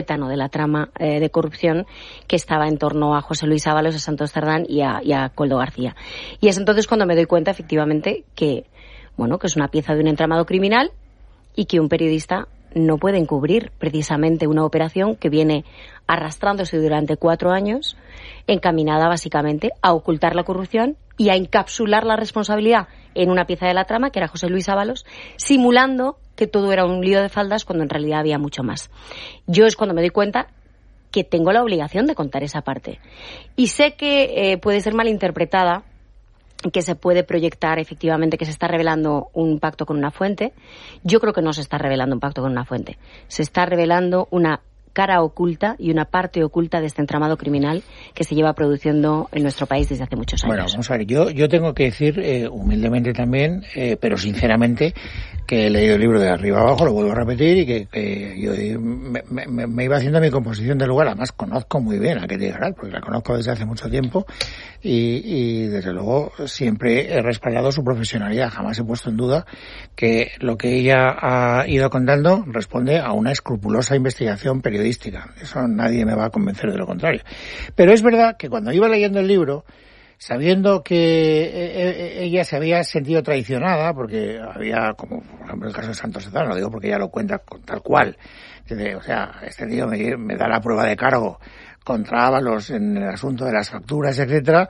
de la trama de corrupción que estaba en torno a José Luis Ábalos, a Santos Cerdán y a Koldo García. Y es entonces cuando me doy cuenta, efectivamente, que es una pieza de un entramado criminal y que un periodista no puede encubrir precisamente una operación que viene arrastrándose durante 4 años, encaminada básicamente a ocultar la corrupción y a encapsular la responsabilidad en una pieza de la trama, que era José Luis Ábalos, simulando que todo era un lío de faldas cuando en realidad había mucho más. Yo es cuando me doy cuenta que tengo la obligación de contar esa parte. Y sé que puede ser malinterpretada, que se puede proyectar efectivamente que se está revelando un pacto con una fuente. Yo creo que no se está revelando un pacto con una fuente. Se está revelando una cara oculta y una parte oculta de este entramado criminal que se lleva produciendo en nuestro país desde hace muchos años. Bueno, vamos a ver, yo tengo que decir humildemente también, pero sinceramente, que he leído el libro de arriba abajo, lo vuelvo a repetir, y que yo me iba haciendo mi composición del lugar. Además conozco muy bien a Ketty Garat, porque la conozco desde hace mucho tiempo, y desde luego siempre he respaldado su profesionalidad. Jamás he puesto en duda que lo que ella ha ido contando responde a una escrupulosa investigación periodística. Eso nadie me va a convencer de lo contrario. Pero es verdad que cuando iba leyendo el libro, sabiendo que ella se había sentido traicionada, porque había, como por ejemplo el caso de Santos Cerdán, lo digo porque ella lo cuenta con tal cual. O sea, este tío me da la prueba de cargo contra Ábalos en el asunto de las facturas, etcétera,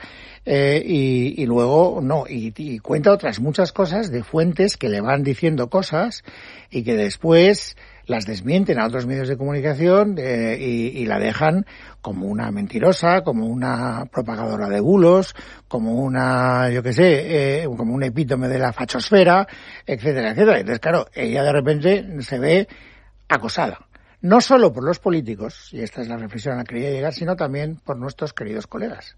y luego y cuenta otras muchas cosas de fuentes que le van diciendo cosas y que después las desmienten a otros medios de comunicación y la dejan como una mentirosa, como una propagadora de bulos, como una, como un epítome de la fachosfera, etcétera, etcétera. Entonces, claro, ella de repente se ve acosada. No solo por los políticos, y esta es la reflexión a la que quería llegar, sino también por nuestros queridos colegas.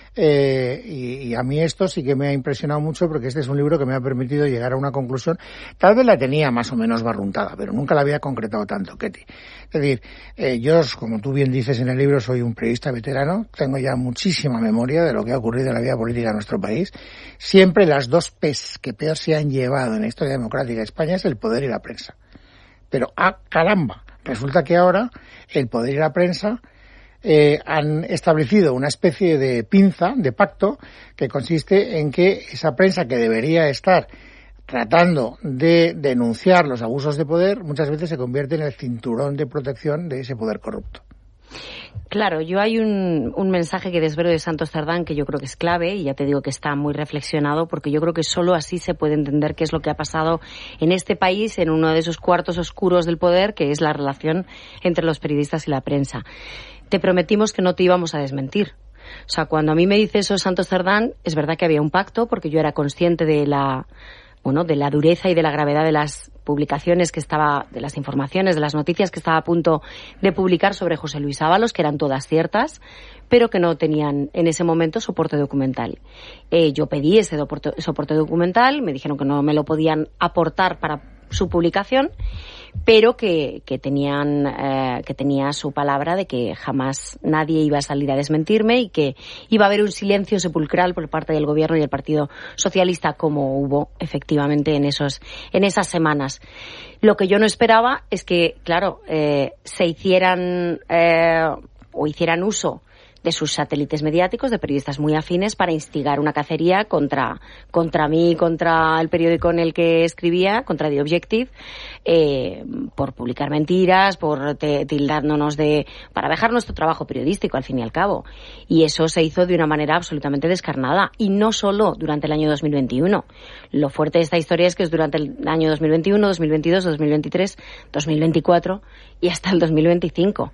Y a mí esto sí que me ha impresionado mucho, porque este es un libro que me ha permitido llegar a una conclusión. Tal vez la tenía más o menos barruntada, pero nunca la había concretado tanto, Ketty. Es decir, yo, como tú bien dices en el libro, soy un periodista veterano, tengo ya muchísima memoria de lo que ha ocurrido en la vida política de nuestro país. Siempre las dos P's que peor se han llevado en la historia democrática de España es el poder y la prensa. Pero, caramba, resulta que ahora el poder y la prensa han establecido una especie de pinza, de pacto, que consiste en que esa prensa que debería estar tratando de denunciar los abusos de poder, muchas veces se convierte en el cinturón de protección de ese poder corrupto. Claro, hay un mensaje que desvelo de Santos Cerdán que yo creo que es clave, y ya te digo que está muy reflexionado, porque yo creo que solo así se puede entender qué es lo que ha pasado en este país, en uno de esos cuartos oscuros del poder, que es la relación entre los periodistas y la prensa. Te prometimos que no te íbamos a desmentir. O sea, cuando a mí me dice eso Santos Cerdán, es verdad que había un pacto, porque yo era consciente de la dureza y de la gravedad de las publicaciones de las informaciones, de las noticias que estaba a punto de publicar sobre José Luis Ábalos, que eran todas ciertas, pero que no tenían en ese momento soporte documental. Yo pedí ese soporte documental, me dijeron que no me lo podían aportar para su publicación, pero que tenía su palabra de que jamás nadie iba a salir a desmentirme y que iba a haber un silencio sepulcral por parte del gobierno y del Partido Socialista, como hubo efectivamente en esas semanas. Lo que yo no esperaba es que, claro, se hicieran uso de sus satélites mediáticos, de periodistas muy afines, para instigar una cacería contra mí, contra el periódico en el que escribía, contra The Objective, por publicar mentiras, por tildándonos para dejar nuestro trabajo periodístico, al fin y al cabo. Y eso se hizo de una manera absolutamente descarnada, y no solo durante el año 2021. Lo fuerte de esta historia es que es durante el año 2021, 2022, 2023, 2024 y hasta el 2025.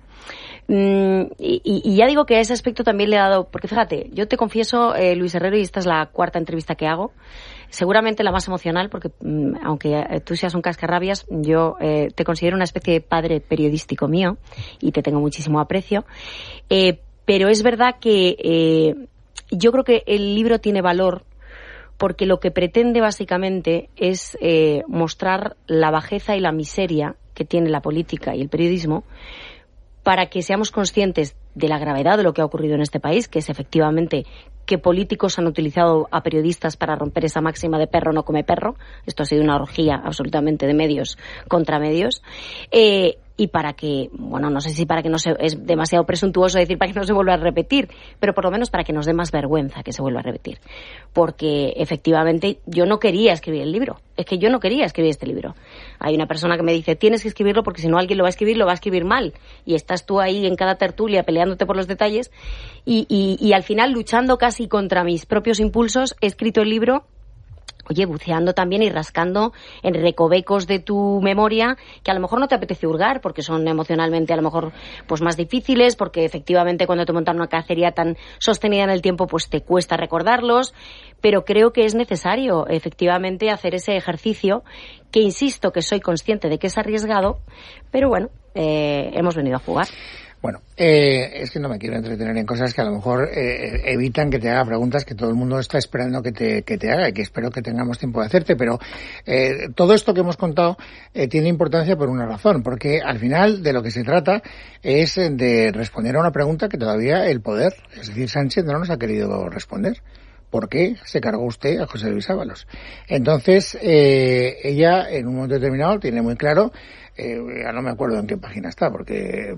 Y ya digo que a ese aspecto también le he dado, porque fíjate, yo te confieso, Luis Herrero, y esta es la 4ª entrevista que hago, seguramente la más emocional, porque aunque tú seas un cascarrabias, yo te considero una especie de padre periodístico mío y te tengo muchísimo aprecio, pero es verdad que yo creo que el libro tiene valor porque lo que pretende básicamente es mostrar la bajeza y la miseria que tiene la política y el periodismo, para que seamos conscientes de la gravedad de lo que ha ocurrido en este país, que es efectivamente que políticos han utilizado a periodistas para romper esa máxima de perro no come perro. Esto ha sido una orgía absolutamente de medios contra medios. y para que, bueno, no sé si para que no se, es demasiado presuntuoso decir para que no se vuelva a repetir, pero por lo menos para que nos dé más vergüenza que se vuelva a repetir. Porque efectivamente yo no quería escribir el libro, es que yo no quería escribir este libro. Hay una persona que me dice, tienes que escribirlo porque si no alguien lo va a escribir mal, y estás tú ahí en cada tertulia peleándote por los detalles, y al final, luchando casi contra mis propios impulsos, he escrito el libro, oye, buceando también y rascando en recovecos de tu memoria que a lo mejor no te apetece hurgar porque son emocionalmente a lo mejor pues más difíciles, porque efectivamente cuando te montan una cacería tan sostenida en el tiempo pues te cuesta recordarlos, pero creo que es necesario efectivamente hacer ese ejercicio que insisto que soy consciente de que es arriesgado, pero bueno, hemos venido a jugar. Bueno, es que no me quiero entretener en cosas que a lo mejor evitan que te haga preguntas que todo el mundo está esperando que te haga y que espero que tengamos tiempo de hacerte, pero todo esto que hemos contado tiene importancia por una razón, porque al final de lo que se trata es de responder a una pregunta que todavía el poder, es decir, Sánchez, no nos ha querido responder. ¿Por qué se cargó usted a José Luis Ábalos? Entonces, ella en un momento determinado tiene muy claro, ya no me acuerdo en qué página está, porque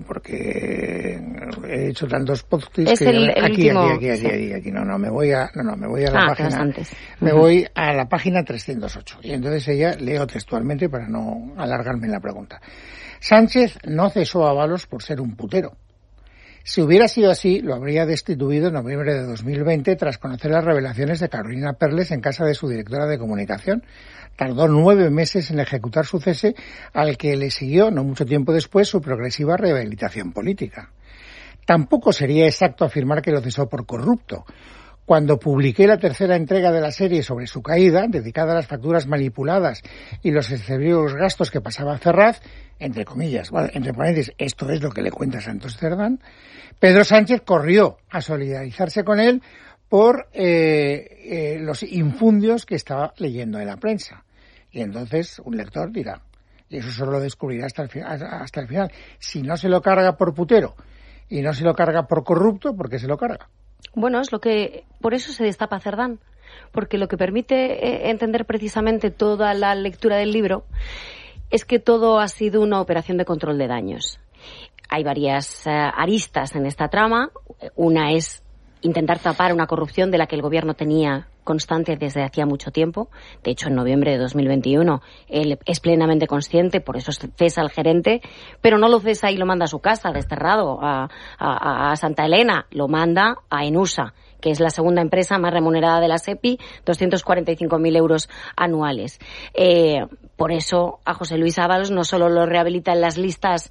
he hecho tantos posts que aquí, me voy a la página, me voy a la página 308. Y entonces ella, leo textualmente para no alargarme en la pregunta. Sánchez no cesó a Ábalos por ser un putero. Si hubiera sido así, lo habría destituido en noviembre de 2020 tras conocer las revelaciones de Carolina Perles en casa de su directora de comunicación. Tardó 9 meses en ejecutar su cese, al que le siguió, no mucho tiempo después, su progresiva rehabilitación política. Tampoco sería exacto afirmar que lo cesó por corrupto. Cuando publiqué la tercera entrega de la serie sobre su caída, dedicada a las facturas manipuladas y los excesivos gastos que pasaba Ferraz, entre comillas, bueno, entre paréntesis, esto es lo que le cuenta Santos Cerdán, Pedro Sánchez corrió a solidarizarse con él por los infundios que estaba leyendo en la prensa. Y entonces un lector dirá, y eso solo lo descubrirá hasta el final, si no se lo carga por putero y no se lo carga por corrupto, ¿por qué se lo carga? Bueno, es lo que, por eso se destapa Cerdán, porque lo que permite entender precisamente toda la lectura del libro es que todo ha sido una operación de control de daños. Hay varias aristas en esta trama. Una es intentar tapar una corrupción de la que el gobierno tenía constante desde hacía mucho tiempo. De hecho, en noviembre de 2021 él es plenamente consciente, por eso cesa al gerente, pero no lo cesa y lo manda a su casa, desterrado a Santa Elena, lo manda a Enusa, que es la segunda empresa más remunerada de la SEPI, 245.000 euros anuales. Por eso a José Luis Ábalos no solo lo rehabilita en las listas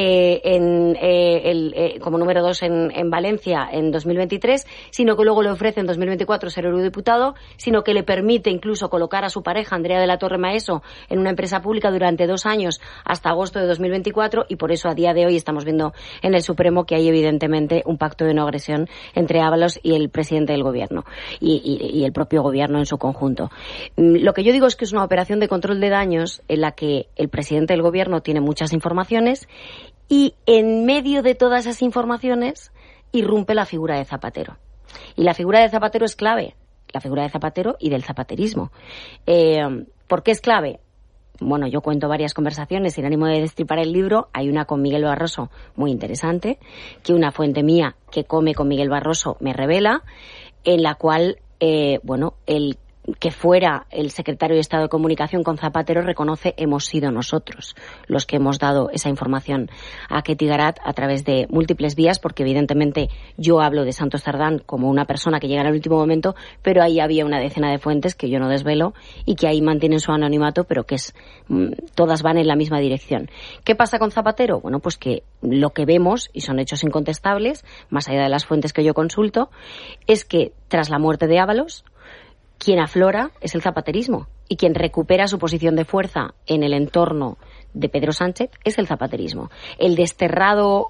como número 2 en Valencia en 2023, sino que luego le ofrece en 2024 ser eurodiputado, sino que le permite incluso colocar a su pareja, Andrea de la Torre Maeso, en una empresa pública durante 2 años hasta agosto de 2024, y por eso a día de hoy estamos viendo en el Supremo que hay evidentemente un pacto de no agresión entre Ábalos y el presidente del gobierno y el propio gobierno en su conjunto. Lo que yo digo es que es una operación de control de daños en la que el presidente del gobierno tiene muchas informaciones y en medio de todas esas informaciones irrumpe la figura de Zapatero. Y la figura de Zapatero es clave, la figura de Zapatero y del zapaterismo. ¿Por qué es clave? Bueno, yo cuento varias conversaciones sin ánimo de destripar el libro. Hay una con Miguel Barroso muy interesante, que una fuente mía que come con Miguel Barroso me revela, en la cual, el que fuera el secretario de Estado de Comunicación con Zapatero reconoce hemos sido nosotros los que hemos dado esa información a Ketty Garat a través de múltiples vías, porque evidentemente yo hablo de Santos Cerdán como una persona que llega en el último momento, pero ahí había una decena de fuentes que yo no desvelo y que ahí mantienen su anonimato, pero que todas van en la misma dirección. ¿Qué pasa con Zapatero? Bueno, pues que lo que vemos, y son hechos incontestables, más allá de las fuentes que yo consulto, es que tras la muerte de Ábalos, quien aflora es el zapaterismo y quien recupera su posición de fuerza en el entorno de Pedro Sánchez es el zapaterismo. El desterrado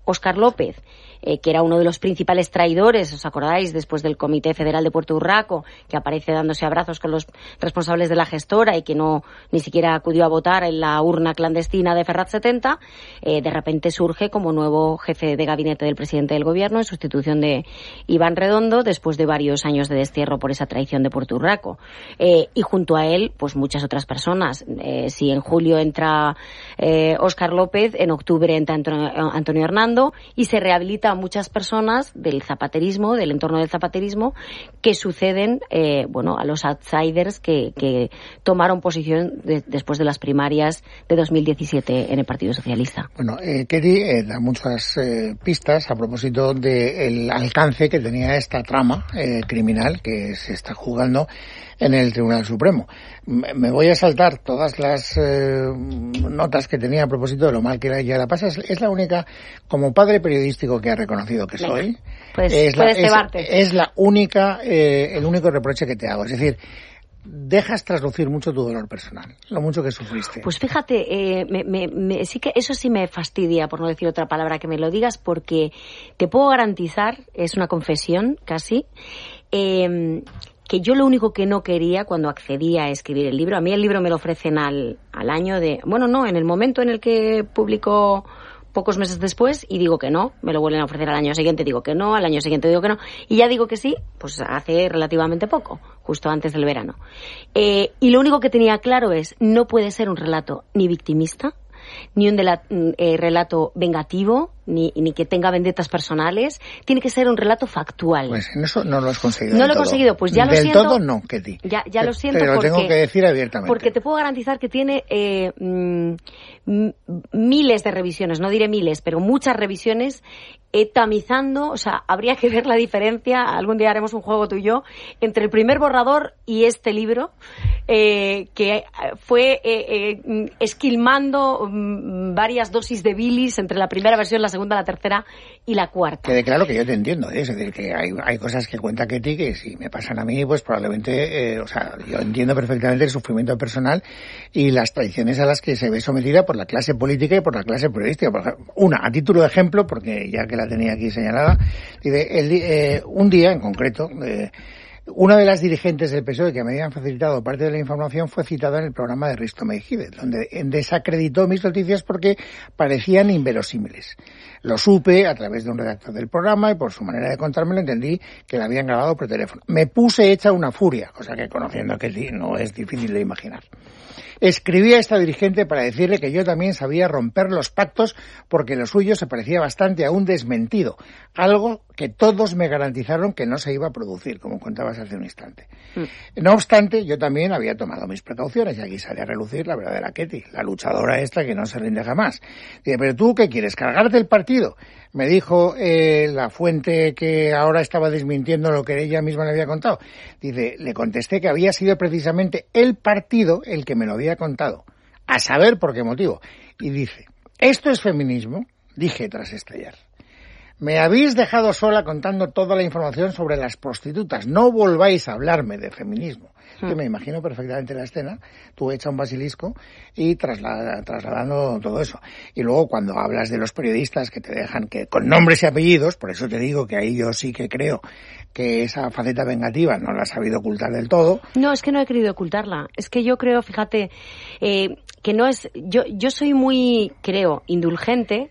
Óscar López, que era uno de los principales traidores, ¿os acordáis? Después del Comité Federal de Puerto Urraco, que aparece dándose abrazos con los responsables de la gestora y que ni siquiera acudió a votar en la urna clandestina de Ferrat 70, de repente surge como nuevo jefe de gabinete del presidente del gobierno en sustitución de Iván Redondo, después de varios años de destierro por esa traición de Puerto Urraco. Y junto a él, pues muchas otras personas. Si en julio entra Óscar López, en octubre entra Antonio Hernando, y se rehabilita a muchas personas del zapaterismo, del entorno del zapaterismo, que suceden a los outsiders que tomaron posición después de las primarias de 2017 en el Partido Socialista. Bueno, Ketty da muchas pistas a propósito del alcance que tenía esta trama criminal que se está jugando en el Tribunal Supremo. Me voy a saltar todas las notas que tenía a propósito de lo mal que ella la pasa. Es la única, como padre periodístico que ha reconocido que soy, puedes cebarte. Es la única, el único reproche que te hago. Es decir, dejas traslucir mucho tu dolor personal, lo mucho que sufriste. Pues fíjate, sí que eso sí me fastidia, por no decir otra palabra, que me lo digas, porque te puedo garantizar, es una confesión casi, que yo lo único que no quería cuando accedí a escribir el libro, a mí el libro me lo ofrecen al año en el momento en el que publico, pocos meses después, y digo que no, me lo vuelven a ofrecer al año siguiente, digo que no, al año siguiente digo que no, y ya digo que sí, pues hace relativamente poco, justo antes del verano. Y lo único que tenía claro es, no puede ser un relato ni victimista, ni un relato vengativo, ni que tenga vendetas personales. Tiene que ser un relato factual. Pues en eso no lo has conseguido. No lo he conseguido, pues ya lo siento. Del todo no, Ketty. Ya lo siento. Te lo tengo que decir abiertamente. Porque te puedo garantizar que tiene miles de revisiones, no diré miles, pero muchas revisiones, tamizando, o sea, habría que ver la diferencia, algún día haremos un juego tú y yo, entre el primer borrador y este libro, que fue esquilmando varias dosis de bilis entre la primera versión, la segunda, la tercera y la cuarta. Quede claro que yo te entiendo, es decir, que hay cosas que cuenta Ketty que si me pasan a mí, pues probablemente, yo entiendo perfectamente el sufrimiento personal y las traiciones a las que se ve sometida por la clase política y por la clase periodística. Por ejemplo, a título de ejemplo, porque ya que la tenía aquí señalada, un día en concreto, una de las dirigentes del PSOE que me habían facilitado parte de la información fue citada en el programa de Risto Mejide, donde desacreditó mis noticias porque parecían inverosímiles. Lo supe a través de un redactor del programa y por su manera de contármelo entendí que la habían grabado por teléfono. Me puse hecha una furia, cosa que conociendo a Ketty no es difícil de imaginar. Escribí a esta dirigente para decirle que yo también sabía romper los pactos porque lo suyo se parecía bastante a un desmentido, algo que todos me garantizaron que no se iba a producir, como contabas hace un instante. No obstante, yo también había tomado mis precauciones y aquí sale a relucir la verdadera Ketty, la luchadora esta que no se rinde jamás. Dice, ¿pero tú qué quieres, cargarte el partido? Me dijo la fuente que ahora estaba desmintiendo lo que ella misma le había contado. Dice, le contesté que había sido precisamente el partido el que me lo había contado, a saber por qué motivo. Y dice, ¿esto es feminismo? Dije tras estallar. Me habéis dejado sola contando toda la información sobre las prostitutas. No volváis a hablarme de feminismo. Yo me imagino perfectamente la escena, tú hecha un basilisco y trasladando todo eso. Y luego cuando hablas de los periodistas que te dejan que con nombres y apellidos, por eso te digo que ahí yo sí que creo que esa faceta vengativa no la has sabido ocultar del todo. No, es que no he querido ocultarla. Es que yo creo, fíjate, que no es... Yo soy muy, creo, indulgente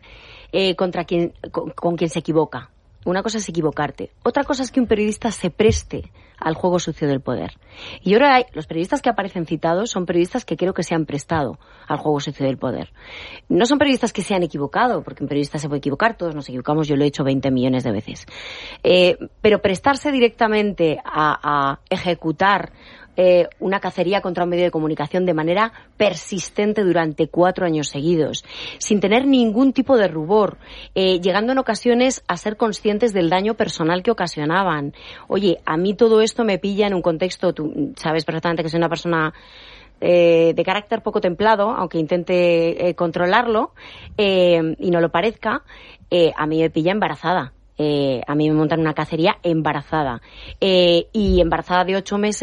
con quien se equivoca. Una cosa es equivocarte. Otra cosa es que un periodista se preste al juego sucio del poder. Y ahora los periodistas que aparecen citados son periodistas que creo que se han prestado al juego sucio del poder. No son periodistas que se han equivocado, porque un periodista se puede equivocar, todos nos equivocamos, yo lo he hecho 20 millones de veces. Pero prestarse directamente a ejecutar una cacería contra un medio de comunicación de manera persistente durante 4 años seguidos, sin tener ningún tipo de rubor, llegando en ocasiones a ser conscientes del daño personal que ocasionaban. Oye, a mí todo esto me pilla en un contexto, tú sabes perfectamente que soy una persona de carácter poco templado, aunque intente controlarlo y no lo parezca, a mí me pilla embarazada. A mí me montan una cacería embarazada. Y embarazada de 8 meses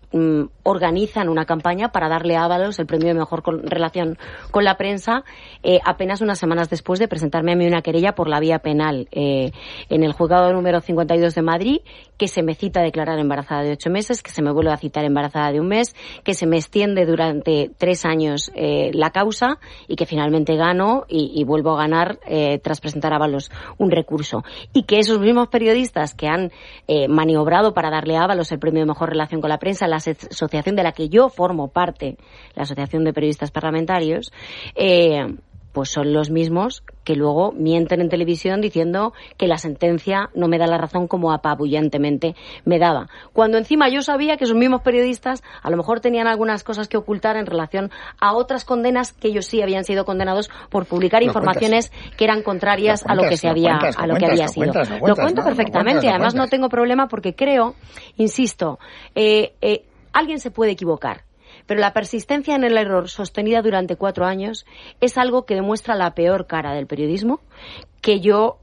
organizan una campaña para darle a Ábalos el premio de mejor relación con la prensa, apenas unas semanas después de presentarme a mí una querella por la vía penal en el juzgado número 52 de Madrid, que se me cita a declarar embarazada de 8 meses, que se me vuelve a citar embarazada de 1 mes, que se me extiende durante 3 años la causa y que finalmente gano y vuelvo a ganar tras presentar a Ábalos un recurso. Y que esos mismos periodistas que han maniobrado para darle a Ábalos el premio de mejor relación con la prensa, la asociación de la que yo formo parte, la Asociación de Periodistas Parlamentarios, pues son los mismos que luego mienten en televisión diciendo que la sentencia no me da la razón como apabullantemente me daba. Cuando encima yo sabía que esos mismos periodistas a lo mejor tenían algunas cosas que ocultar en relación a otras condenas que ellos sí habían sido condenados por publicar informaciones que eran contrarias a lo que se había sido. Lo cuento perfectamente, además no tengo problema porque creo, insisto, alguien se puede equivocar. Pero la persistencia en el error sostenida durante 4 años es algo que demuestra la peor cara del periodismo que yo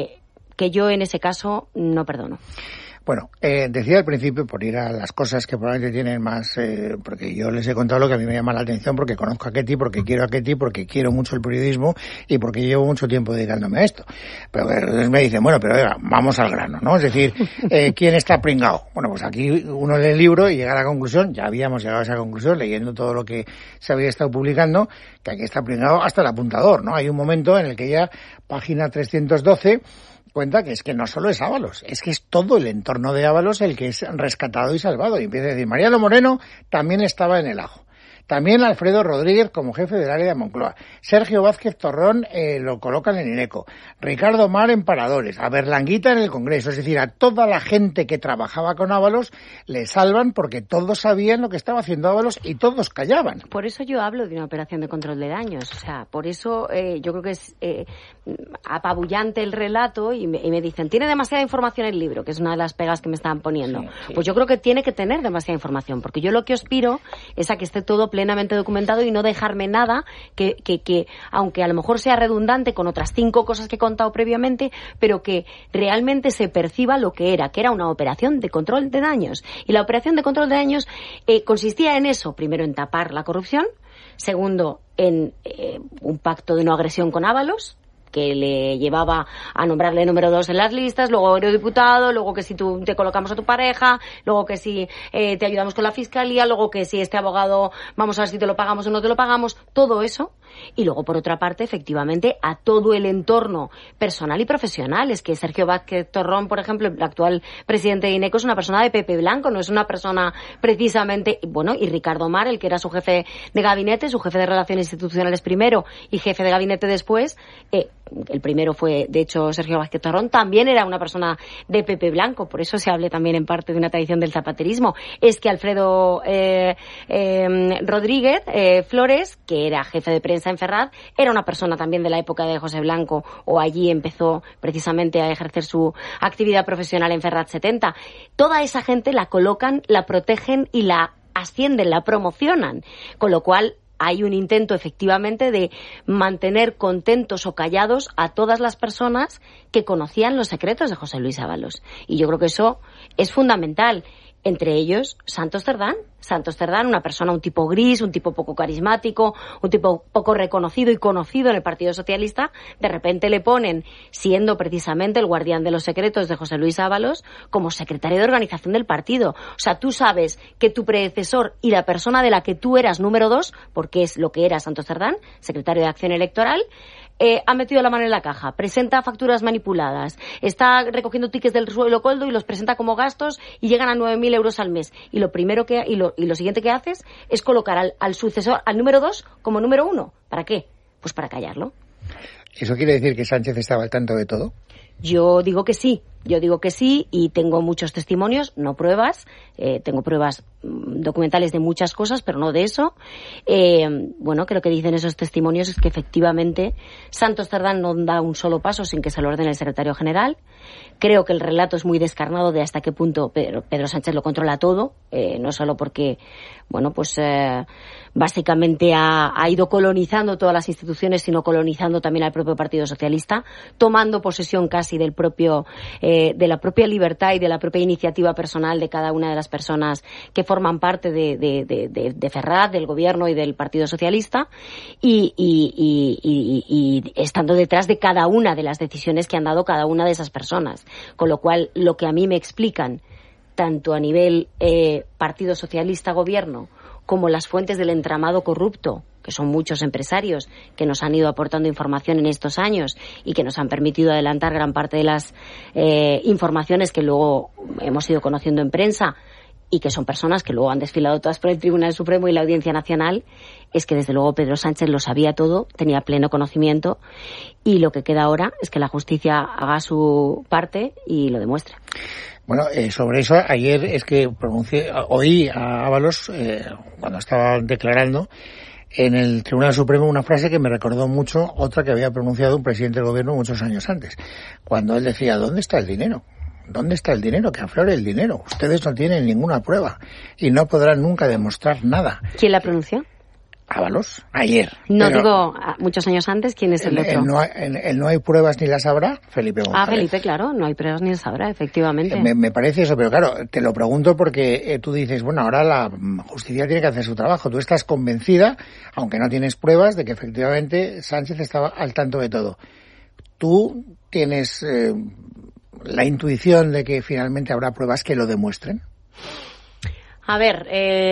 en ese caso no perdono. Bueno, decía al principio, por ir a las cosas que probablemente tienen más, porque yo les he contado lo que a mí me llama la atención, porque conozco a Ketty, porque quiero a Ketty, porque quiero mucho el periodismo y porque llevo mucho tiempo dedicándome a esto. Pero me dicen, bueno, pero oiga, vamos al grano, ¿no? Es decir, ¿quién está pringao? Bueno, pues aquí uno lee el libro y llega a la conclusión, ya habíamos llegado a esa conclusión leyendo todo lo que se había estado publicando, que aquí está pringao hasta el apuntador, ¿no? Hay un momento en el que ya, página 312, cuenta que es que no solo es Ábalos, es que es todo el entorno de Ábalos el que es rescatado y salvado. Y empieza a decir, Mariano Moreno también estaba en el ajo. También Alfredo Rodríguez como jefe del área de Moncloa. Sergio Vázquez Torrón lo colocan en INECO. Ricardo Mar en Paradores. A Berlanguita en el Congreso. Es decir, a toda la gente que trabajaba con Ábalos le salvan porque todos sabían lo que estaba haciendo Ábalos y todos callaban. Por eso yo hablo de una operación de control de daños. O sea, por eso yo creo que es apabullante el relato y me dicen, tiene demasiada información el libro, que es una de las pegas que me estaban poniendo. Sí. Pues yo creo que tiene que tener demasiada información, porque yo lo que aspiro es a que esté todo plenamente documentado y no dejarme nada que aunque a lo mejor sea redundante con otras 5 cosas que he contado previamente, pero que realmente se perciba lo que era una operación de control de daños. Y la operación de control de daños consistía en eso, primero en tapar la corrupción, segundo en un pacto de no agresión con Ábalos, que le llevaba a nombrarle número 2 en las listas, luego eurodiputado, luego que si tú te colocamos a tu pareja, luego que si te ayudamos con la fiscalía, luego que si este abogado vamos a ver si te lo pagamos o no te lo pagamos, todo eso. Y luego, por otra parte, efectivamente, a todo el entorno personal y profesional. Es que Sergio Vázquez Torrón, por ejemplo, el actual presidente de INECO, es una persona de Pepe Blanco, no es una persona precisamente... Bueno, y Ricardo Mar, el que era su jefe de gabinete, su jefe de Relaciones Institucionales primero y jefe de gabinete después, el primero fue, de hecho, Sergio Vázquez Torrón, también era una persona de Pepe Blanco, por eso se hable también en parte de una tradición del zapaterismo. Es que Alfredo Rodríguez Flores, que era jefe de prensa en Ferraz, era una persona también de la época de José Blanco, o allí empezó precisamente a ejercer su actividad profesional en Ferraz 70. Toda esa gente la colocan, la protegen y la ascienden, la promocionan, con lo cual hay un intento efectivamente de mantener contentos o callados a todas las personas que conocían los secretos de José Luis Ábalos. Y yo creo que eso es fundamental. Entre ellos, Santos Cerdán. Santos Cerdán, una persona, un tipo gris, un tipo poco carismático, un tipo poco reconocido y conocido en el Partido Socialista. De repente le ponen, siendo precisamente el guardián de los secretos de José Luis Ábalos, como secretario de organización del partido. O sea, tú sabes que tu predecesor y la persona de la que tú eras número 2, porque es lo que era Santos Cerdán, secretario de Acción Electoral, ha metido la mano en la caja, presenta facturas manipuladas, está recogiendo tickets del suelo coldo y los presenta como gastos y llegan a 9.000 euros al mes. Y lo primero y lo siguiente que haces es colocar al sucesor, al número 2, como número 1. ¿Para qué? Pues para callarlo. ¿Eso quiere decir que Sánchez estaba al tanto de todo? Yo digo que sí y tengo muchos testimonios, no pruebas, tengo pruebas documentales de muchas cosas, pero no de eso. Bueno, que lo que dicen esos testimonios es que efectivamente Santos Cerdán no da un solo paso sin que se lo ordene el secretario general. Creo que el relato es muy descarnado de hasta qué punto Pedro Sánchez lo controla todo, no solo porque, bueno, pues básicamente ha ido colonizando todas las instituciones, sino colonizando también al propio Partido Socialista, tomando posesión casi de la propia libertad y de la propia iniciativa personal de cada una de las personas que forman parte de Ferraz, del gobierno y del Partido Socialista, y estando detrás de cada una de las decisiones que han dado cada una de esas personas. Con lo cual, lo que a mí me explican, tanto a nivel Partido Socialista, gobierno, como las fuentes del entramado corrupto, que son muchos empresarios que nos han ido aportando información en estos años y que nos han permitido adelantar gran parte de las informaciones que luego hemos ido conociendo en prensa, y que son personas que luego han desfilado todas por el Tribunal Supremo y la Audiencia Nacional, es que desde luego Pedro Sánchez lo sabía todo, tenía pleno conocimiento, y lo que queda ahora es que la justicia haga su parte y lo demuestre. Bueno, sobre eso, ayer es que oí a Ábalos, cuando estaba declarando en el Tribunal Supremo, una frase que me recordó mucho otra que había pronunciado un presidente del gobierno muchos años antes, cuando él decía: ¿dónde está el dinero? ¿Dónde está el dinero? Que aflore el dinero. Ustedes no tienen ninguna prueba y no podrán nunca demostrar nada. ¿Quién la pronunció? Ábalos, ayer. No digo muchos años antes, ¿quién es el otro? No hay pruebas ni las habrá, Felipe González. Ah, Felipe, claro, no hay pruebas ni las habrá, efectivamente. Me parece eso, pero claro, te lo pregunto porque tú dices, bueno, ahora la justicia tiene que hacer su trabajo. Tú estás convencida, aunque no tienes pruebas, de que efectivamente Sánchez estaba al tanto de todo. ¿Tú tienes la intuición de que finalmente habrá pruebas que lo demuestren? A ver,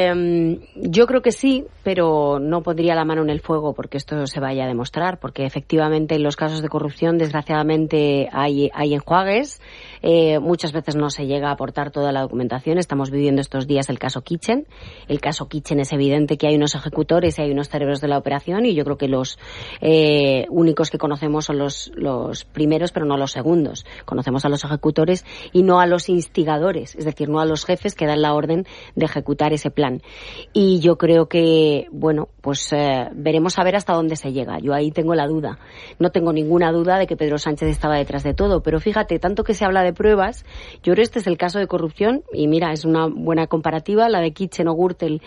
yo creo que sí, pero no pondría la mano en el fuego porque esto se vaya a demostrar, porque efectivamente en los casos de corrupción, desgraciadamente, hay enjuagues. Muchas veces no se llega a aportar toda la documentación. Estamos viviendo estos días el caso Kitchen. El caso Kitchen es evidente que hay unos ejecutores y hay unos cerebros de la operación, y yo creo que los únicos que conocemos son los primeros, pero no los segundos. Conocemos a los ejecutores y no a los instigadores, es decir, no a los jefes que dan la orden de ejecutar ese plan. Y yo creo que, bueno, pues veremos a ver hasta dónde se llega. Yo ahí tengo la duda. No tengo ninguna duda de que Pedro Sánchez estaba detrás de todo, pero fíjate, tanto que se habla de pruebas, yo creo que este es el caso de corrupción, y mira, es una buena comparativa la de Kitchen o Gürtel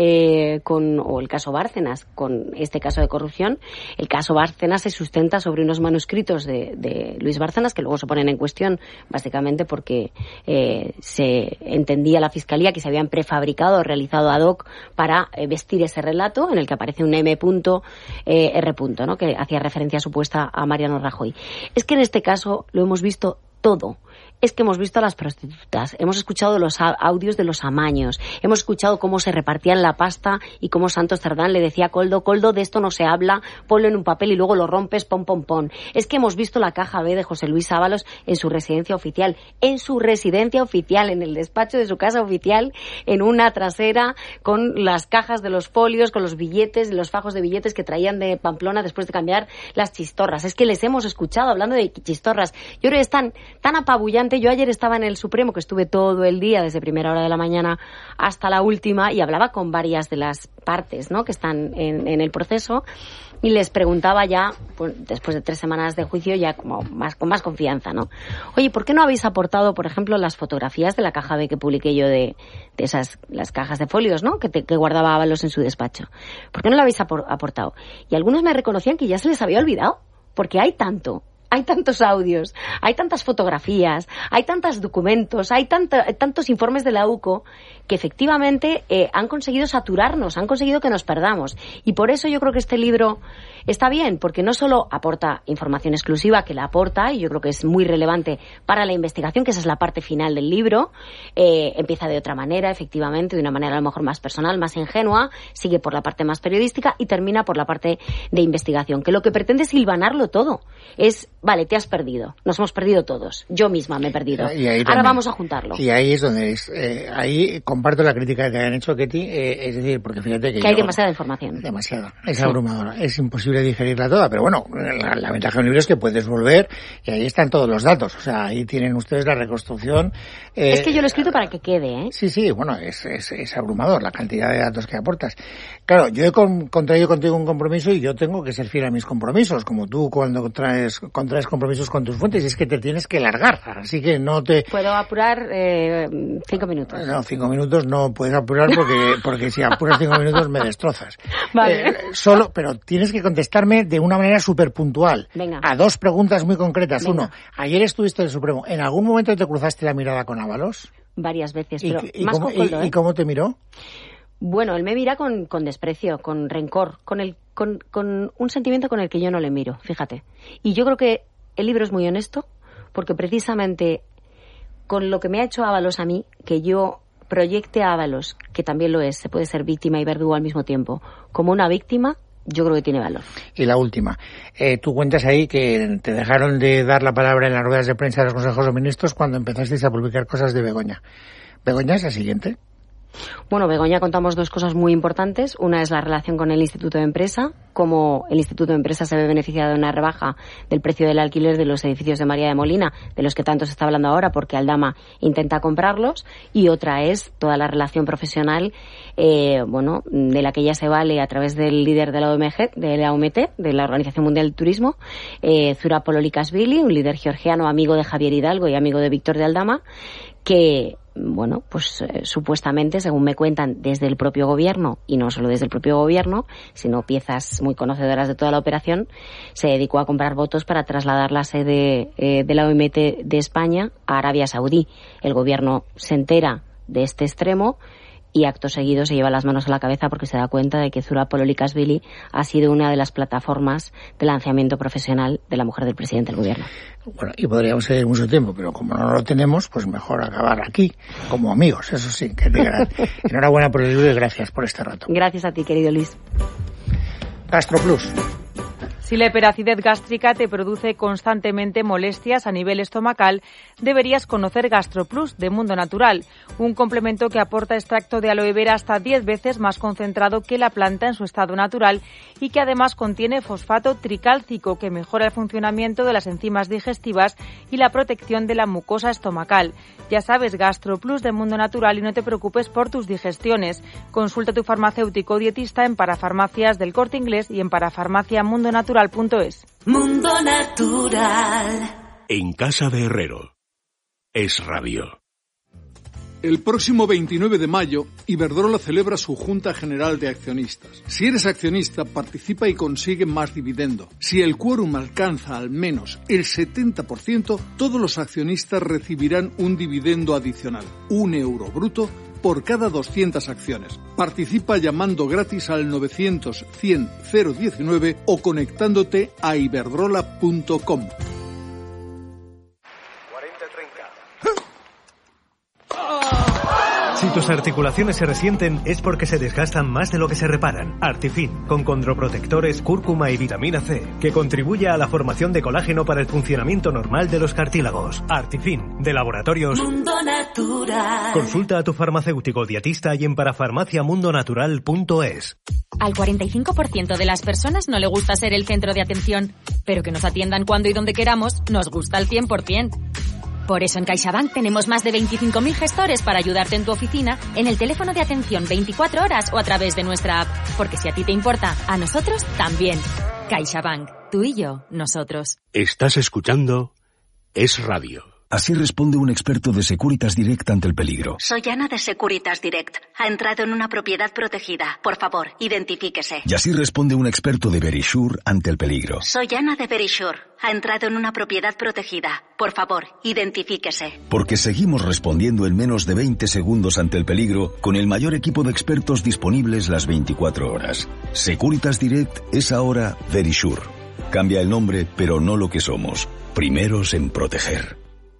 o el caso Bárcenas con este caso de corrupción. El caso Bárcenas se sustenta sobre unos manuscritos de Luis Bárcenas que luego se ponen en cuestión básicamente porque se entendía la Fiscalía que se habían prefabricado, realizado ad hoc para vestir ese relato en el que aparece un M.R., ¿no?, que hacía referencia supuesta a Mariano Rajoy. Es que en este caso lo hemos visto todo. Es que hemos visto a las prostitutas, hemos escuchado los audios de los amaños, hemos escuchado cómo se repartían la pasta y cómo Santos Cerdán le decía a Coldo, de esto no se habla, ponlo en un papel y luego lo rompes, pon. Es que hemos visto la caja B de José Luis Ábalos en su residencia oficial, en el despacho de su casa oficial, en una trasera, con las cajas de los folios, con los billetes, los fajos de billetes que traían de Pamplona después de cambiar las chistorras. Es que les hemos escuchado hablando de chistorras. Yo creo que es tan apabullante. Yo ayer estaba en el Supremo, que estuve todo el día, desde primera hora de la mañana hasta la última, y hablaba con varias de las partes, ¿no?, que están en el proceso, y les preguntaba ya, pues, después de 3 semanas de juicio, ya con más confianza, ¿no? Oye, ¿por qué no habéis aportado, por ejemplo, las fotografías de la caja B que publiqué yo de las cajas de folios, ¿no?, que guardaba Ábalos en su despacho? ¿Por qué no lo habéis aportado? Y algunos me reconocían que ya se les había olvidado, porque hay tantos audios, hay tantas fotografías, hay tantos documentos, hay tantos informes de la UCO que efectivamente han conseguido saturarnos, han conseguido que nos perdamos. Y por eso yo creo que este libro está bien, porque no solo aporta información exclusiva, que la aporta, y yo creo que es muy relevante para la investigación, que esa es la parte final del libro. Empieza de otra manera, efectivamente, de una manera a lo mejor más personal, más ingenua, sigue por la parte más periodística y termina por la parte de investigación, que lo que pretende es hilvanarlo todo. Es, vale, te has perdido, nos hemos perdido todos, yo misma me he perdido, ahora vamos a juntarlo. Y ahí es donde ahí comparto la crítica que han hecho, Ketty, es decir, porque fíjate que hay demasiada información. Demasiada, es abrumadora, es imposible digerirla toda, pero bueno, la ventaja de un libro es que puedes volver y ahí están todos los datos, o sea, ahí tienen ustedes la reconstrucción. Es que yo lo he escrito para que quede, ¿eh? Sí, bueno, es abrumador la cantidad de datos que aportas. Claro, yo he contraído contigo un compromiso y yo tengo que ser fiel a mis compromisos, como tú cuando contraes contraes compromisos con tus fuentes y es que te tienes que largar. Así que no te... Puedo apurar 5 minutos. No, 5 minutos no puedes apurar porque si apuras 5 minutos me destrozas. Vale. Pero tienes que contestarme de una manera súper puntual. Venga. A 2 preguntas muy concretas. Venga. 1, ayer estuviste en el Supremo. ¿En algún momento te cruzaste la mirada con Ábalos? Varias veces, ¿Y, pero y más cómo, con Coldo, y cómo te miró? Bueno, él me mira con desprecio, con rencor, con un sentimiento con el que yo no le miro, fíjate. Y yo creo que el libro es muy honesto, porque precisamente con lo que me ha hecho Ábalos a mí, que yo proyecte a Ábalos, que también lo es, se puede ser víctima y verdugo al mismo tiempo, como una víctima, yo creo que tiene valor. Y la última, tú cuentas ahí que te dejaron de dar la palabra en las ruedas de prensa de los consejos de ministros cuando empezasteis a publicar cosas de Begoña. ¿Begoña es la siguiente? Bueno, Begoña contamos 2 cosas muy importantes. Una es la relación con el Instituto de Empresa, cómo el Instituto de Empresa se ve beneficiado de una rebaja del precio del alquiler de los edificios de María de Molina, de los que tanto se está hablando ahora porque Aldama intenta comprarlos. Y otra es toda la relación profesional, de la que ella se vale a través del líder de la OMT, de la Organización Mundial del Turismo, Zurab Pololikashvili, un líder georgiano amigo de Javier Hidalgo y amigo de Víctor de Aldama, que supuestamente, según me cuentan desde el propio gobierno, y no solo desde el propio gobierno, sino piezas muy conocedoras de toda la operación, se dedicó a comprar votos para trasladar la sede de la OMT de España a Arabia Saudí. El gobierno se entera de este extremo y acto seguido se lleva las manos a la cabeza porque se da cuenta de que Zurab Pololikashvili ha sido una de las plataformas de lanzamiento profesional de la mujer del presidente del gobierno. Bueno, y podríamos seguir mucho tiempo, pero como no lo tenemos, pues mejor acabar aquí, como amigos, eso sí. Que enhorabuena por el libro y gracias por este rato. Gracias a ti, querido Luis. GastroPlus. Si la hiperacidez gástrica te produce constantemente molestias a nivel estomacal, deberías conocer GastroPlus de Mundo Natural, un complemento que aporta extracto de aloe vera hasta 10 veces más concentrado que la planta en su estado natural y que además contiene fosfato tricálcico que mejora el funcionamiento de las enzimas digestivas y la protección de la mucosa estomacal. Ya sabes, GastroPlus de Mundo Natural y no te preocupes por tus digestiones. Consulta a tu farmacéutico o dietista en parafarmacias del Corte Inglés y en parafarmaciamundonatural.es. Mundo Natural. En Casa de Herrero. Es Radio. El próximo 29 de mayo, Iberdrola celebra su Junta General de Accionistas. Si eres accionista, participa y consigue más dividendo. Si el quórum alcanza al menos el 70%, todos los accionistas recibirán un dividendo adicional, €1 bruto, por cada 200 acciones. Participa llamando gratis al 900-100-019 o conectándote a iberdrola.com. Si tus articulaciones se resienten es porque se desgastan más de lo que se reparan. Artifin, con condroprotectores, cúrcuma y vitamina C, que contribuye a la formación de colágeno para el funcionamiento normal de los cartílagos. Artifin, de Laboratorios Mundo Natural. Consulta a tu farmacéutico dietista y en parafarmaciamundonatural.es. Al 45% de las personas no le gusta ser el centro de atención, pero que nos atiendan cuando y donde queramos nos gusta al 100%. Por eso en CaixaBank tenemos más de 25.000 gestores para ayudarte en tu oficina, en el teléfono de atención 24 horas o a través de nuestra app. Porque si a ti te importa, a nosotros también. CaixaBank. Tú y yo, nosotros. Estás escuchando Es Radio. Así responde un experto de Securitas Direct ante el peligro. Soy Ana de Securitas Direct. Ha entrado en una propiedad protegida. Por favor, identifíquese. Y así responde un experto de Verisure ante el peligro. Soy Ana de Verisure. Ha entrado en una propiedad protegida. Por favor, identifíquese. Porque seguimos respondiendo en menos de 20 segundos ante el peligro con el mayor equipo de expertos disponibles las 24 horas. Securitas Direct es ahora Verisure. Cambia el nombre, pero no lo que somos. Primeros en proteger.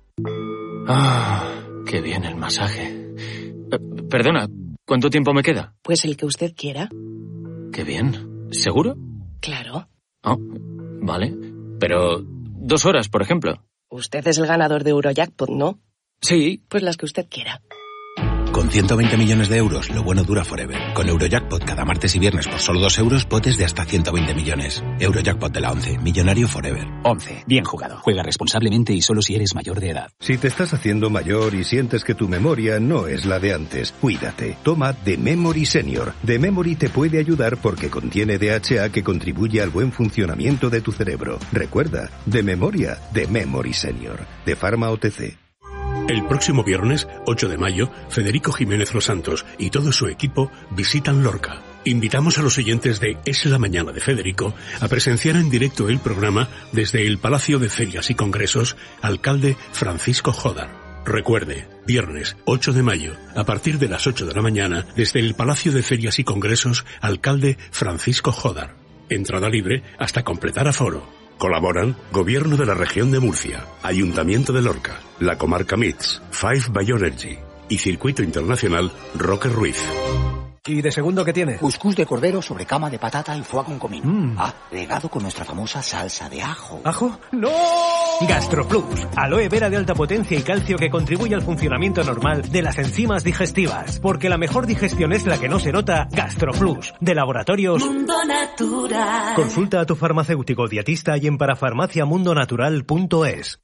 Qué bien el masaje. Perdona, ¿cuánto tiempo me queda? Pues el que usted quiera. Qué bien. ¿Seguro? Claro. Oh, vale. Pero 2 horas, por ejemplo. Usted es el ganador de Eurojackpot, ¿no? Sí. Pues las que usted quiera. Con 120 millones de euros, lo bueno dura forever. Con Eurojackpot cada martes y viernes por solo 2 euros, potes de hasta 120 millones. Eurojackpot de la 11, millonario forever. 11, bien jugado. Juega responsablemente y solo si eres mayor de edad. Si te estás haciendo mayor y sientes que tu memoria no es la de antes, cuídate. Toma The Memory Senior. The Memory te puede ayudar porque contiene DHA que contribuye al buen funcionamiento de tu cerebro. Recuerda, de memoria, The Memory Senior. De Pharma OTC. El próximo viernes, 8 de mayo, Federico Jiménez Los Santos y todo su equipo visitan Lorca. Invitamos a los oyentes de Es la Mañana de Federico a presenciar en directo el programa desde el Palacio de Ferias y Congresos, alcalde Francisco Jodar. Recuerde, viernes 8 de mayo, a partir de las 8 de la mañana, desde el Palacio de Ferias y Congresos, alcalde Francisco Jodar. Entrada libre hasta completar aforo. Colaboran Gobierno de la Región de Murcia, Ayuntamiento de Lorca, la Comarca Mits, Five Bioenergy y Circuito Internacional Roque Ruiz. ¿Y de segundo qué tiene? Cuscús de cordero sobre cama de patata y foie con comino. Regado con nuestra famosa salsa de ajo. ¿Ajo? ¡No! GastroPlus, aloe vera de alta potencia y calcio que contribuye al funcionamiento normal de las enzimas digestivas. Porque la mejor digestión es la que no se nota. GastroPlus, de Laboratorios Mundo Natural. Consulta a tu farmacéutico dietista y en parafarmaciamundonatural.es.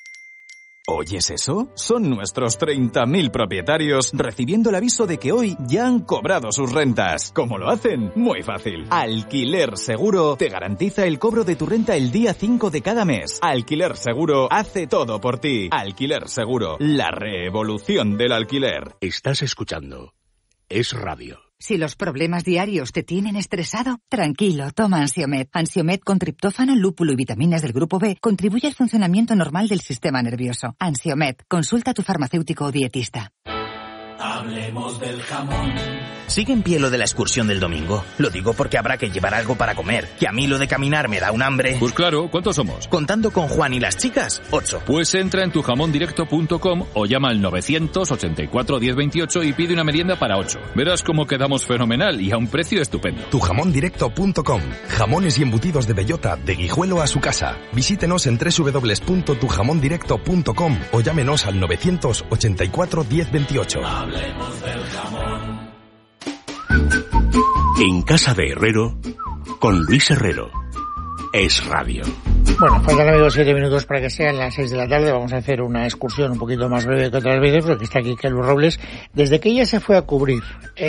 ¿Oyes eso? Son nuestros 30.000 propietarios recibiendo el aviso de que hoy ya han cobrado sus rentas. ¿Cómo lo hacen? Muy fácil. Alquiler Seguro te garantiza el cobro de tu renta el día 5 de cada mes. Alquiler Seguro hace todo por ti. Alquiler Seguro, la revolución del alquiler. Estás escuchando Es Radio. Si los problemas diarios te tienen estresado, tranquilo, toma Ansiomed. Ansiomed con triptófano, lúpulo y vitaminas del grupo B contribuye al funcionamiento normal del sistema nervioso. Ansiomed, consulta a tu farmacéutico o dietista. Hablemos del jamón. ¿Sigue en pie lo de la excursión del domingo? Lo digo porque habrá que llevar algo para comer. Que a mí lo de caminar me da un hambre. Pues claro, ¿cuántos somos? Contando con Juan y las chicas, 8. Pues entra en tujamondirecto.com o llama al 984 1028 y pide una merienda para 8. Verás cómo quedamos fenomenal y a un precio estupendo. Tujamondirecto.com. Jamones y embutidos de bellota, de Guijuelo a su casa. Visítenos en www.tujamondirecto.com o llámenos al 984 1028. Hablemos del jamón. En Casa de Herrero, con Luis Herrero. Es Radio. Bueno, faltan, amigos, 7 minutos para que sean las 6 de la tarde. Vamos a hacer una excursión un poquito más breve que otras veces, porque está aquí Kelu Robles. Desde que ella se fue a cubrir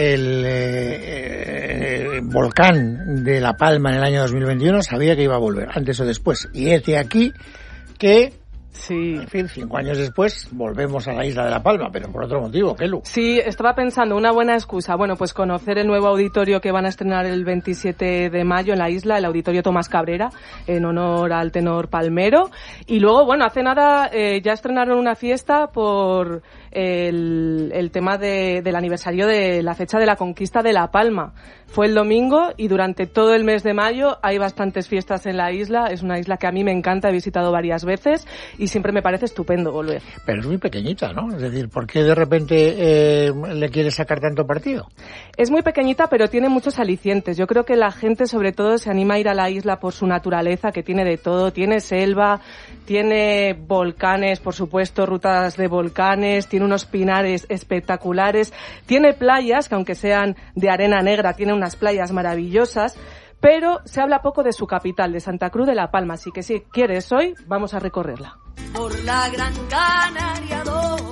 el volcán de La Palma en el año 2021, sabía que iba a volver, antes o después. Y este aquí que... Sí. En fin, 5 años después volvemos a la isla de La Palma, pero por otro motivo, Kelu. Sí, estaba pensando, una buena excusa. Bueno, pues conocer el nuevo auditorio que van a estrenar el 27 de mayo en la isla, el Auditorio Tomás Cabrera, en honor al tenor Palmero. Y luego, bueno, hace nada ya estrenaron una fiesta por el tema del aniversario de la fecha de la conquista de La Palma. Fue el domingo y durante todo el mes de mayo hay bastantes fiestas en la isla. Es una isla que a mí me encanta, he visitado varias veces y siempre me parece estupendo volver. Pero es muy pequeñita, ¿no? Es decir, ¿por qué de repente le quieres sacar tanto partido? Es muy pequeñita, pero tiene muchos alicientes. Yo creo que la gente, sobre todo, se anima a ir a la isla por su naturaleza, que tiene de todo. Tiene selva, tiene volcanes, por supuesto, rutas de volcanes, tiene unos pinares espectaculares, tiene playas, que aunque sean de arena negra, tiene unas playas maravillosas. Pero se habla poco de su capital, de Santa Cruz de La Palma, así que si quieres hoy, vamos a recorrerla. Por la Gran Canaria 2,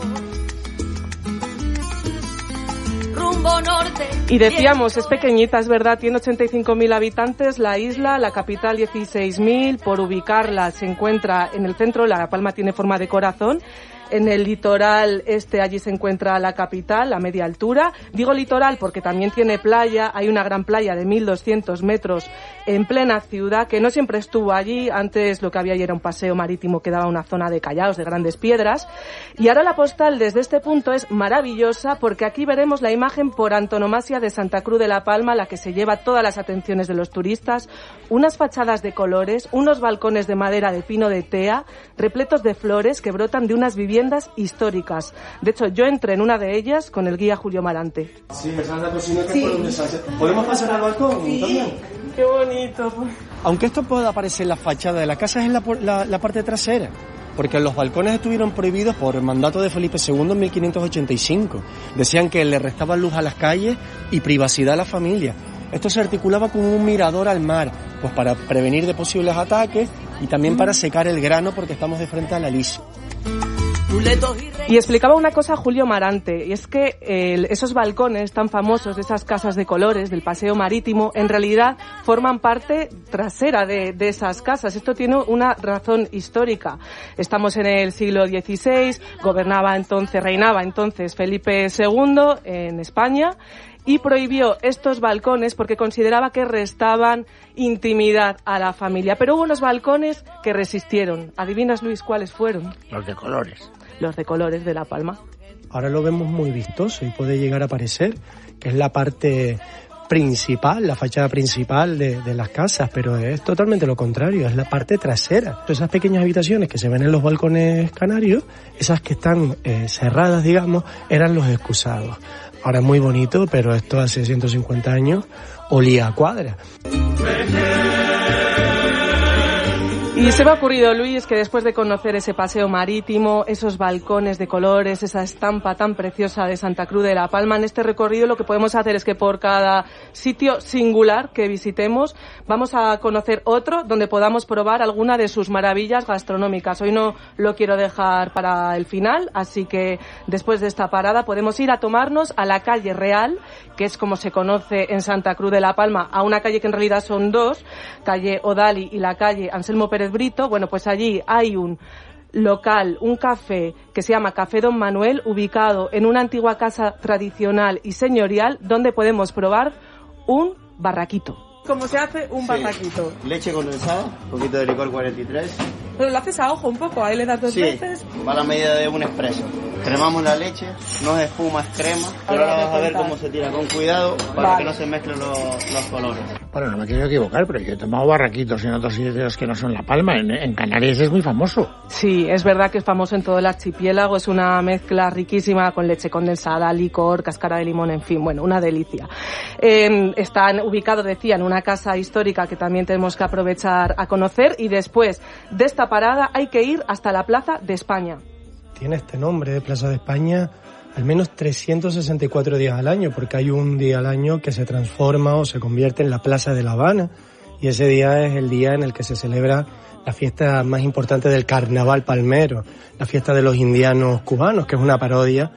rumbo norte. Y decíamos, es pequeñita, es verdad, tiene 85.000 habitantes la isla, la capital 16.000, por ubicarla se encuentra en el centro, La Palma tiene forma de corazón. En el litoral este, allí se encuentra la capital, a media altura. Digo litoral porque también tiene playa, hay una gran playa de 1.200 metros en plena ciudad, que no siempre estuvo allí. Antes lo que había allí era un paseo marítimo que daba una zona de callaos, de grandes piedras. Y ahora la postal desde este punto es maravillosa, porque aquí veremos la imagen por antonomasia de Santa Cruz de La Palma, la que se lleva todas las atenciones de los turistas. Unas fachadas de colores, unos balcones de madera de pino de tea, repletos de flores que brotan de unas viviendas históricas. De hecho, yo entré en una de ellas con el guía Julio Marante. Sí, esa es la cocineta por donde sale. ¿Podemos pasar al balcón también? Qué bonito. Aunque esto pueda parecer la fachada de la casa, es la parte trasera. porque los balcones estuvieron prohibidos por el mandato de Felipe II en 1585. Decían que le restaban luz a las calles y privacidad a la familia. Esto se articulaba con un mirador al mar, pues para prevenir de posibles ataques y también para secar el grano porque estamos de frente a la Lys. Y explicaba una cosa Julio Marante, y es que esos balcones tan famosos de esas casas de colores del paseo marítimo en realidad forman parte trasera de esas casas. Esto tiene una razón histórica. Estamos en el siglo XVI, reinaba entonces Felipe II en España y prohibió estos balcones porque consideraba que restaban intimidad a la familia. Pero hubo unos balcones que resistieron. ¿Adivinas, Luis, cuáles fueron? Los de colores. Los de colores de La Palma. Ahora lo vemos muy vistoso y puede llegar a parecer que es la parte principal, la fachada principal de las casas, pero es totalmente lo contrario, es la parte trasera. Esas pequeñas habitaciones que se ven en los balcones canarios, esas que están cerradas, digamos, eran los excusados. Ahora es muy bonito, pero esto hace 150 años olía a cuadra. Y se me ha ocurrido, Luis, que después de conocer ese paseo marítimo, esos balcones de colores, esa estampa tan preciosa de Santa Cruz de La Palma, en este recorrido lo que podemos hacer es que por cada sitio singular que visitemos vamos a conocer otro donde podamos probar alguna de sus maravillas gastronómicas. Hoy no lo quiero dejar para el final, así que después de esta parada podemos ir a tomarnos a la calle Real, que es como se conoce en Santa Cruz de La Palma, a una calle que en realidad son dos, calle Odali y la calle Anselmo Pérez Brito. Bueno, pues allí hay un local, un café que se llama Café Don Manuel, ubicado en una antigua casa tradicional y señorial, donde podemos probar un barraquito. ¿Cómo se hace un barraquito? Leche condensada, un poquito de licor 43. Pero lo haces a ojo un poco, ahí le das dos veces. Va a la medida de un expreso. Cremamos la leche, no es espuma, es crema. Pero ahora vas a ver cómo se tira con cuidado para que no se mezclen los colores. Bueno, no me quiero equivocar, pero yo he tomado barraquitos en otros sitios que no son La Palma. En Canarias es muy famoso. Sí, es verdad que es famoso en todo el archipiélago. Es una mezcla riquísima con leche condensada, licor, cáscara de limón, en fin, bueno, una delicia. Están ubicados, decía, en una casa histórica que también tenemos que aprovechar a conocer, y después de esta parada hay que ir hasta la Plaza de España. Tiene este nombre de Plaza de España al menos 364 días al año, porque hay un día al año que se transforma o se convierte en la Plaza de La Habana, y ese día es el día en el que se celebra la fiesta más importante del carnaval palmero, la fiesta de los indianos cubanos, que es una parodia.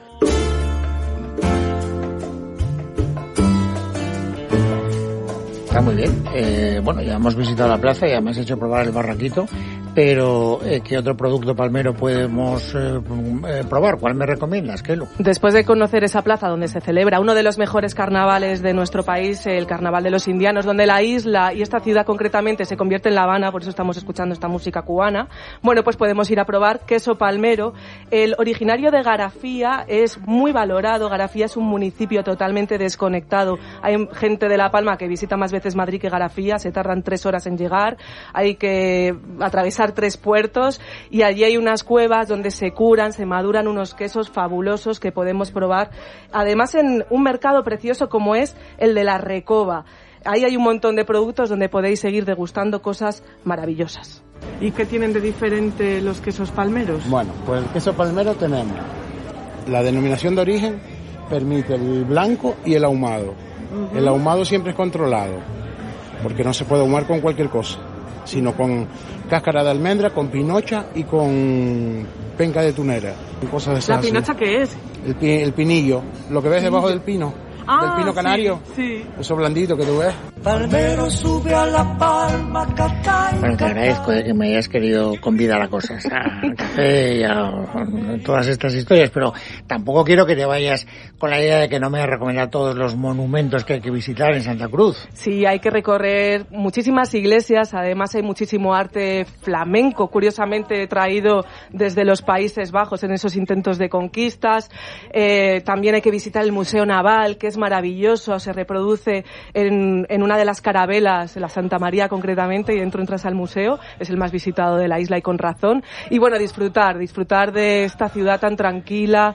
Está muy bien. Bueno, ya hemos visitado la plaza y ya me has hecho probar el barraquito, pero ¿qué otro producto palmero podemos probar? ¿Cuál me recomiendas, Kelo? Después de conocer esa plaza donde se celebra uno de los mejores carnavales de nuestro país, el Carnaval de los Indianos, donde la isla y esta ciudad concretamente se convierte en La Habana, por eso estamos escuchando esta música cubana, bueno, pues podemos ir a probar queso palmero. El originario de Garafía es muy valorado. Garafía es un municipio totalmente desconectado. Hay gente de La Palma que visita más veces Madrid que Garafía, se tardan 3 horas en llegar, hay que atravesar 3 puertos y allí hay unas cuevas donde se curan, se maduran unos quesos fabulosos que podemos probar, además en un mercado precioso como es el de la Recoba. Ahí hay un montón de productos donde podéis seguir degustando cosas maravillosas. ¿Y qué tienen de diferente los quesos palmeros? Bueno, pues el queso palmero tenemos la denominación de origen, permite el blanco y el ahumado. El ahumado siempre es controlado, porque no se puede ahumar con cualquier cosa, sino con cáscara de almendra, con pinocha y con penca de tunera. Cosas de esas. ¿La pinocha qué es? El pinillo, lo que ves debajo del pino. Del pino canario, sí. Eso blandito que tú ves. Palmero sube a La Palma, Catay. Bueno, te agradezco de que me hayas querido convidar a cosas, al café y a todas estas historias, pero tampoco quiero que te vayas con la idea de que no me recomendar todos los monumentos que hay que visitar en Santa Cruz. Sí, hay que recorrer muchísimas iglesias, además hay muchísimo arte flamenco, curiosamente traído desde los Países Bajos en esos intentos de conquistas. También hay que visitar el Museo Naval, que es maravilloso, se reproduce en una de las carabelas, la Santa María concretamente, y dentro entras al museo, es el más visitado de la isla y con razón. Y bueno, disfrutar de esta ciudad tan tranquila,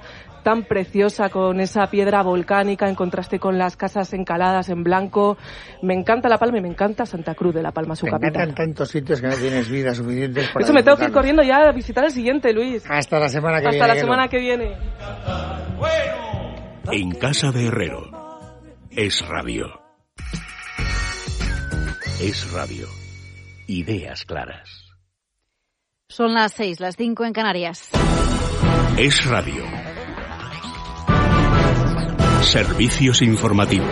tan preciosa con esa piedra volcánica en contraste con las casas encaladas en blanco. Me encanta La Palma y me encanta Santa Cruz de La Palma, su capital. Me encantan tantos sitios que no tienes vida suficiente. De hecho, me tengo que ir corriendo ya a visitar el siguiente, Luis. Hasta la semana que viene. Hasta la semana que viene. En casa de Herrero. Es Radio. Es Radio. Ideas claras. Son las 6, las 5 en Canarias. Es Radio. Servicios informativos.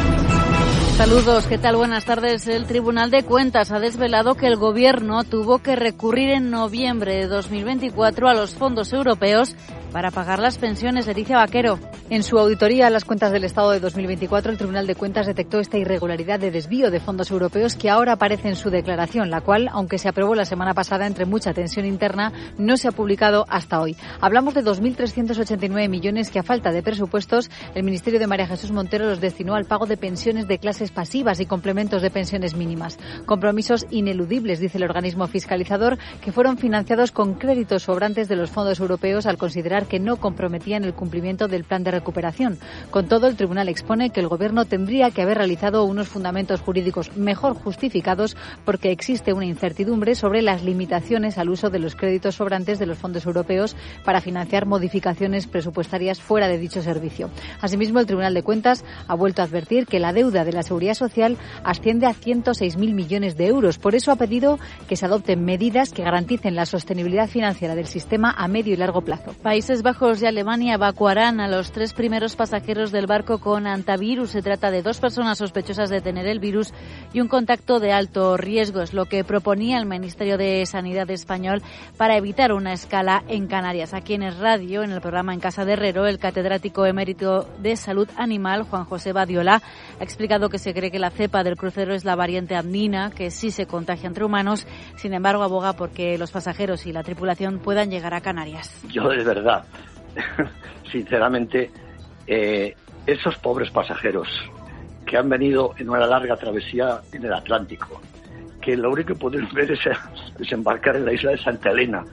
Saludos, ¿qué tal? Buenas tardes. El Tribunal de Cuentas ha desvelado que el Gobierno tuvo que recurrir en noviembre de 2024 a los fondos europeos para pagar las pensiones. Leticia Vaquero. En su auditoría a las cuentas del Estado de 2024, el Tribunal de Cuentas detectó esta irregularidad de desvío de fondos europeos que ahora aparece en su declaración, la cual, aunque se aprobó la semana pasada entre mucha tensión interna, no se ha publicado hasta hoy. Hablamos de 2.389 millones que, a falta de presupuestos, el Ministerio de María Jesús Montero los destinó al pago de pensiones de clases pasivas y complementos de pensiones mínimas. Compromisos ineludibles, dice el organismo fiscalizador, que fueron financiados con créditos sobrantes de los fondos europeos al considerar que no comprometían el cumplimiento del plan de recuperación. Con todo, el tribunal expone que el Gobierno tendría que haber realizado unos fundamentos jurídicos mejor justificados porque existe una incertidumbre sobre las limitaciones al uso de los créditos sobrantes de los fondos europeos para financiar modificaciones presupuestarias fuera de dicho servicio. Asimismo, el Tribunal de Cuentas ha vuelto a advertir que la deuda de la Seguridad Social asciende a 106.000 millones de euros. Por eso ha pedido que se adopten medidas que garanticen la sostenibilidad financiera del sistema a medio y largo plazo. Países Bajos y Alemania evacuarán a los 3 primeros pasajeros del barco con antivirus. Se trata de 2 personas sospechosas de tener el virus y un contacto de alto riesgo. Es lo que proponía el Ministerio de Sanidad español para evitar una escala en Canarias. Aquí en Es Radio, en el programa En Casa de Herrero, el catedrático emérito de Salud Animal, Juan José Badiola, ha explicado que se cree que la cepa del crucero es la variante andina, que sí se contagia entre humanos. Sin embargo, aboga porque los pasajeros y la tripulación puedan llegar a Canarias. Yo, de verdad, sinceramente, esos pobres pasajeros que han venido en una larga travesía en el Atlántico, que lo único que pueden ver es desembarcar en la isla de Santa Elena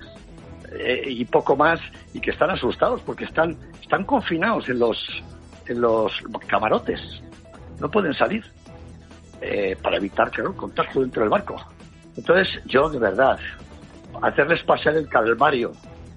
y poco más, y que están asustados porque están confinados en los camarotes, no pueden salir para evitar, claro, el contagio dentro del barco. Entonces, yo, de verdad, hacerles pasar el calvario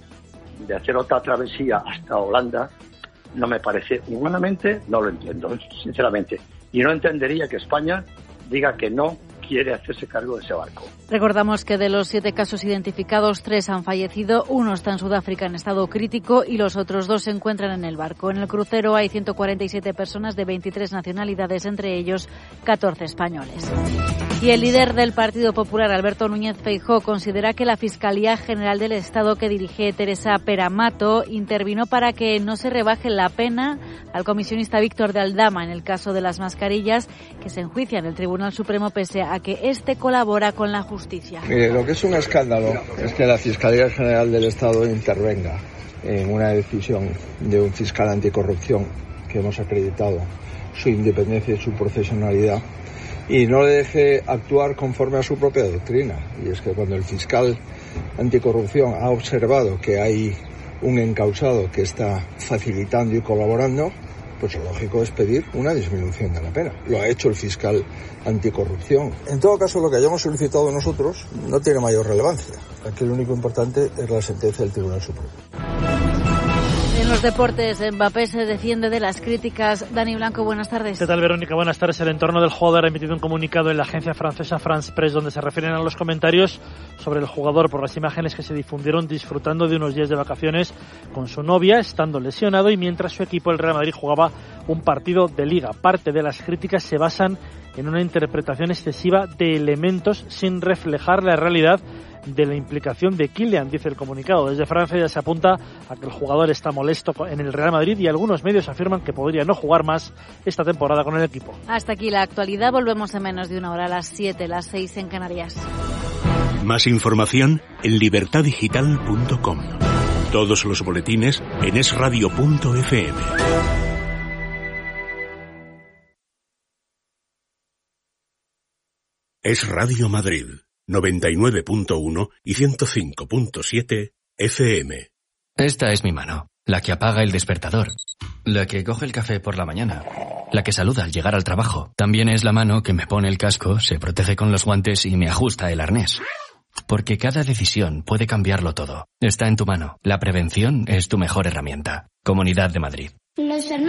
de hacer otra travesía hasta Holanda no me parece, humanamente no lo entiendo, sinceramente, y no entendería que España diga que no quiere hacerse cargo de ese barco. Recordamos que de los 7 casos identificados, 3 han fallecido, 1 está en Sudáfrica en estado crítico y los otros 2 se encuentran en el barco. En el crucero hay 147 personas de 23 nacionalidades, entre ellos 14 españoles. Y el líder del Partido Popular, Alberto Núñez Feijóo, considera que la Fiscalía General del Estado que dirige Teresa Peramato intervino para que no se rebaje la pena al comisionista Víctor de Aldama en el caso de las mascarillas, que se enjuicia en el Tribunal Supremo pese a que este colabora con la justicia. Mire, lo que es un escándalo es que la Fiscalía General del Estado intervenga en una decisión de un fiscal anticorrupción que hemos acreditado su independencia y su profesionalidad y no le deje actuar conforme a su propia doctrina. Y es que cuando el fiscal anticorrupción ha observado que hay un encausado que está facilitando y colaborando, pues lo lógico es pedir una disminución de la pena. Lo ha hecho el fiscal anticorrupción. En todo caso, lo que hayamos solicitado nosotros no tiene mayor relevancia. Aquí lo único importante es la sentencia del Tribunal Supremo. En los deportes, Mbappé se defiende de las críticas. Dani Blanco, buenas tardes. ¿Qué tal, Verónica? Buenas tardes. El entorno del jugador ha emitido un comunicado en la agencia francesa France Press donde se refieren a los comentarios sobre el jugador por las imágenes que se difundieron disfrutando de unos días de vacaciones con su novia, estando lesionado y mientras su equipo, el Real Madrid, jugaba un partido de liga. Parte de las críticas se basan en una interpretación excesiva de elementos sin reflejar la realidad de la implicación de Kylian, dice el comunicado. Desde Francia ya se apunta a que el jugador está molesto en el Real Madrid y algunos medios afirman que podría no jugar más esta temporada con el equipo. Hasta aquí la actualidad. Volvemos en menos de una hora, a las 7, las 6 en Canarias. Más información en libertadigital.com. Todos los boletines en esradio.fm. Es Radio Madrid, 99.1 y 105.7 FM. Esta es mi mano. La que apaga el despertador. La que coge el café por la mañana. La que saluda al llegar al trabajo. También es la mano que me pone el casco, se protege con los guantes y me ajusta el arnés. Porque cada decisión puede cambiarlo todo. Está en tu mano. La prevención es tu mejor herramienta. Comunidad de Madrid. Los